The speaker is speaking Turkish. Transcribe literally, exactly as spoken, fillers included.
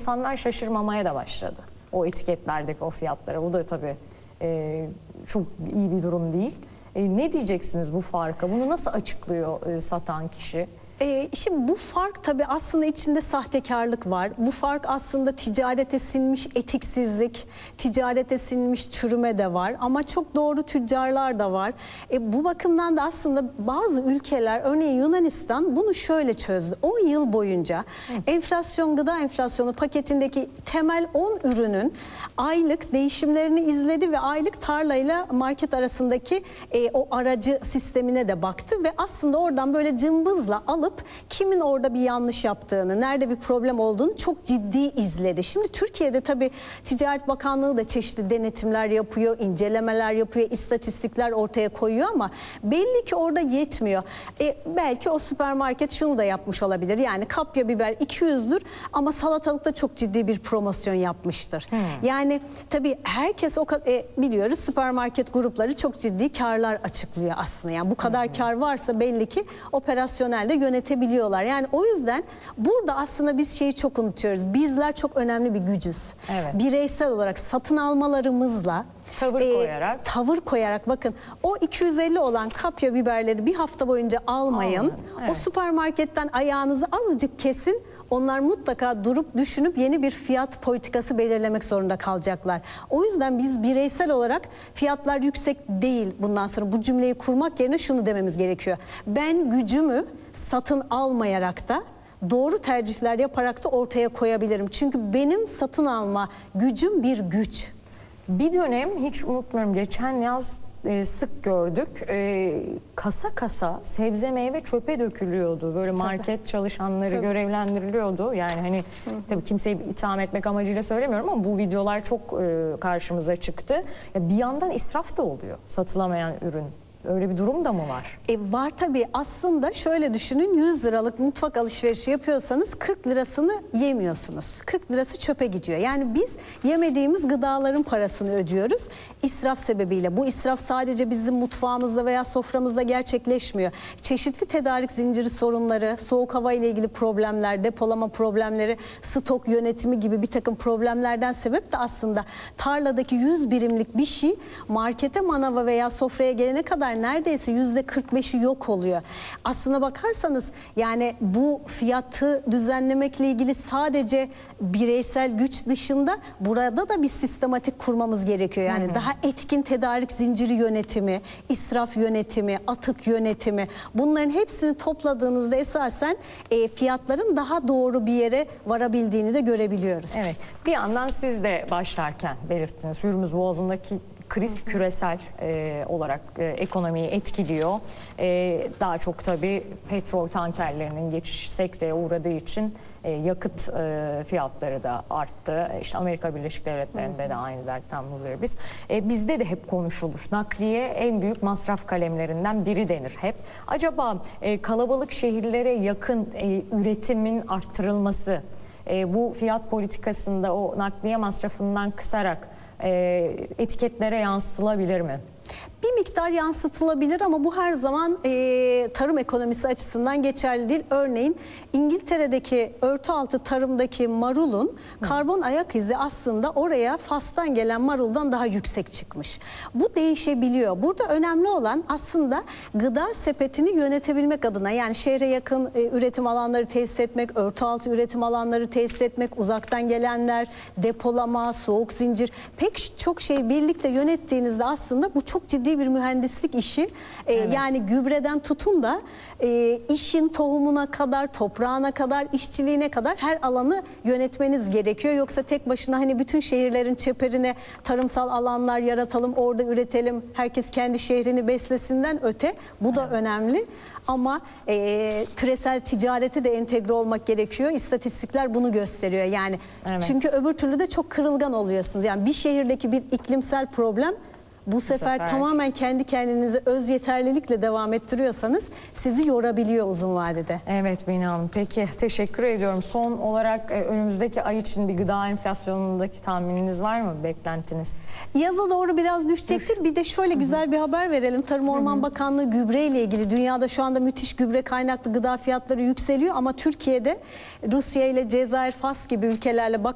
insanlar şaşırmamaya da başladı. O etiketlerdeki o fiyatlara. Bu da tabii e, çok iyi bir durum değil. E, ne diyeceksiniz bu farka? Bunu nasıl açıklıyor e, satan kişi? E, şimdi bu fark tabii aslında içinde sahtekarlık var. Bu fark aslında ticarete sinmiş etiksizlik, ticarete sinmiş çürüme de var. Ama çok doğru tüccarlar da var. E, bu bakımdan da aslında bazı ülkeler, örneğin Yunanistan bunu şöyle çözdü. on yıl boyunca Hı. enflasyon, gıda enflasyonu paketindeki temel on ürünün aylık değişimlerini izledi ve aylık tarlayla market arasındaki e, o aracı sistemine de baktı ve aslında oradan böyle cımbızla alıp kimin orada bir yanlış yaptığını, nerede bir problem olduğunu çok ciddi izledi. Şimdi Türkiye'de tabii Ticaret Bakanlığı da çeşitli denetimler yapıyor, incelemeler yapıyor, istatistikler ortaya koyuyor ama belli ki orada yetmiyor. E, belki o süpermarket şunu da yapmış olabilir. Yani kapya biber iki yüzdür ama salatalıkta çok ciddi bir promosyon yapmıştır. Hmm. Yani tabii herkes o e, biliyoruz süpermarket grupları çok ciddi karlar açıklıyor aslında. Yani bu kadar hmm. kar varsa belli ki operasyonelde yönetebiliyorlar. Yani o yüzden burada aslında biz şeyi çok unutuyoruz. Bizler çok önemli bir gücüz. Evet. Bireysel olarak satın almalarımızla tavır e, koyarak tavır koyarak bakın o iki yüz elli olan kapya biberleri bir hafta boyunca almayın. Evet. O süpermarketten ayağınızı azıcık kesin. Onlar mutlaka durup düşünüp yeni bir fiyat politikası belirlemek zorunda kalacaklar. O yüzden biz bireysel olarak fiyatlar yüksek değil bundan sonra bu cümleyi kurmak yerine şunu dememiz gerekiyor. Ben gücümü satın almayarak da doğru tercihler yaparak da ortaya koyabilirim. Çünkü benim satın alma gücüm bir güç. Bir dönem hiç unutmuyorum geçen yaz e, sık gördük. E, kasa kasa sebze meyve çöpe dökülüyordu. Böyle market tabii. çalışanları tabii. görevlendiriliyordu. Yani hani Hı. tabii kimseyi itham etmek amacıyla söylemiyorum ama bu videolar çok e, karşımıza çıktı. Ya bir yandan israf da oluyor satılamayan ürün. Öyle bir durum da mı var? E var tabii. Aslında şöyle düşünün, yüz liralık mutfak alışverişi yapıyorsanız kırk lirasını yemiyorsunuz. kırk lirası çöpe gidiyor. Yani biz yemediğimiz gıdaların parasını ödüyoruz israf sebebiyle. Bu israf sadece bizim mutfağımızda veya soframızda gerçekleşmiyor. Çeşitli tedarik zinciri sorunları, soğuk hava ile ilgili problemler, depolama problemleri, stok yönetimi gibi bir takım problemlerden sebep de aslında tarladaki yüz birimlik bir şey markete, manava veya sofraya gelene kadar neredeyse yüzde kırk beşi yok oluyor. Aslına bakarsanız yani bu fiyatı düzenlemekle ilgili sadece bireysel güç dışında burada da bir sistematik kurmamız gerekiyor. Yani hı hı. daha etkin tedarik zinciri yönetimi, israf yönetimi, atık yönetimi, bunların hepsini topladığınızda esasen e, fiyatların daha doğru bir yere varabildiğini de görebiliyoruz. Evet. Bir yandan siz de başlarken belirttiniz. Hürmüz Boğazı'ndaki kriz küresel e, olarak e, ekonomiyi etkiliyor. E, daha çok tabii petrol tankerlerinin geçiş sekteye uğradığı için e, yakıt e, fiyatları da arttı. İşte Amerika Birleşik Devletleri'nde de aynı dertten muzdaribiz. E, bizde de hep konuşulur. Nakliye en büyük masraf kalemlerinden biri denir hep. Acaba e, kalabalık şehirlere yakın e, üretimin arttırılması e, bu fiyat politikasında o nakliye masrafından kısarak E, etiketlere yansıtılabilir mi? Bir miktar yansıtılabilir ama bu her zaman e, tarım ekonomisi açısından geçerli değil. Örneğin İngiltere'deki örtü altı tarımdaki marulun karbon ayak izi aslında oraya Fas'tan gelen maruldan daha yüksek çıkmış. Bu değişebiliyor. Burada önemli olan aslında gıda sepetini yönetebilmek adına, yani şehre yakın e, üretim alanları tesis etmek, örtü altı üretim alanları tesis etmek, uzaktan gelenler, depolama, soğuk zincir, pek çok şey birlikte yönettiğinizde aslında bu çok ciddi bir mühendislik işi. Ee, evet. Yani gübreden tutun da e, işin tohumuna kadar, toprağına kadar, işçiliğine kadar her alanı yönetmeniz gerekiyor. Yoksa tek başına hani bütün şehirlerin çeperine tarımsal alanlar yaratalım, orada üretelim, herkes kendi şehrini beslesinden öte. Bu da evet. önemli. Ama e, küresel ticarete de entegre olmak gerekiyor. İstatistikler bunu gösteriyor. Yani evet. çünkü öbür türlü de çok kırılgan oluyorsunuz. Yani bir şehirdeki bir iklimsel problem bu sefer, sefer tamamen kendi kendinize öz yeterlilikle devam ettiriyorsanız sizi yorabiliyor uzun vadede. Evet Bine Hanım. Peki teşekkür ediyorum. Son olarak önümüzdeki ay için bir gıda enflasyonundaki tahmininiz var mı? Beklentiniz? Yaza doğru biraz düşecektir. Düş. Bir de şöyle Hı -hı. güzel bir haber verelim. Tarım Orman Hı -hı. Bakanlığı gübre ile ilgili dünyada şu anda müthiş gübre kaynaklı gıda fiyatları yükseliyor ama Türkiye'de Rusya ile Cezayir, Fas gibi ülkelerle bak